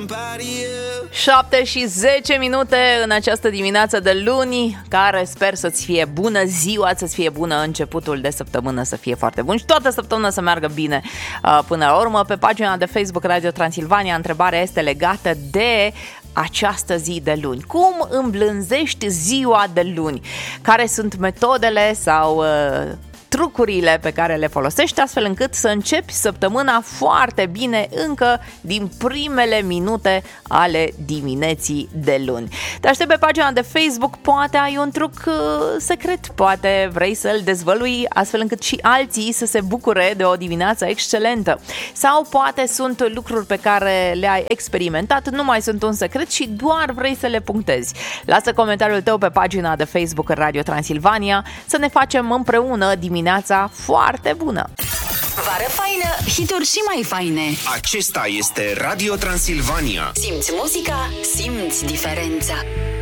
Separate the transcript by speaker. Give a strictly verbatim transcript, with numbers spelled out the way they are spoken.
Speaker 1: șapte și zece minute în această dimineață de luni, care sper să-ți fie bună ziua, să-ți fie bună începutul de săptămână, să fie foarte bun și toată săptămâna să meargă bine până la urmă. Pe pagina de Facebook Radio Transilvania, întrebarea este legată de această zi de luni. Cum îmblânzești ziua de luni? Care sunt metodele sau uh, trucurile pe care le folosești astfel încât să începi săptămâna foarte bine încă din primele minute ale dimineții de luni? Te aștept pe pagina de Facebook, poate ai un truc uh, secret, poate vrei să-l dezvălui astfel încât și alții să se bucure de o dimineață excelentă. Sau poate sunt lucruri pe care le-ai experimentat, nu mai sunt un secret și doar vrei să le punctezi. Lasă comentariul tău pe pagina de Facebook Radio Transilvania să ne facem împreună dimineața foarte bună.
Speaker 2: Vară faină, hituri și mai faine.
Speaker 3: Acesta este Radio Transilvania.
Speaker 2: Simți muzica, simți diferența.